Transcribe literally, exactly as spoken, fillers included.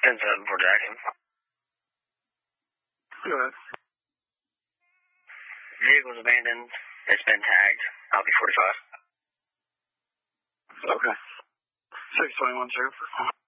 ten seven for Jackson. Go ahead. Vehicle's abandoned. It's been tagged. I'll be forty-five. Okay. six twenty-one, sir.